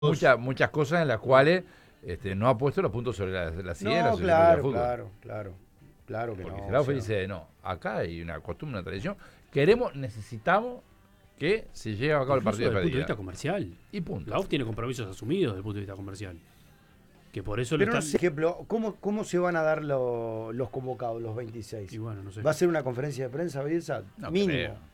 muchas cosas en las cuales no ha puesto los puntos sobre las sierras. No, claro que Porque no. Gelaufe dice, no, acá hay una costumbre, una tradición. Necesitamos que se lleve a cabo el partido de desde el punto de despedida. vista comercial. Y punto. La UF tiene compromisos asumidos desde el punto de vista comercial. Que por eso Pero lo no están... sé, ejemplo, ¿cómo se van a dar los convocados, los 26? Y bueno, no sé. ¿Va a ser una conferencia de prensa, Bielsa? No Mínimo. creo.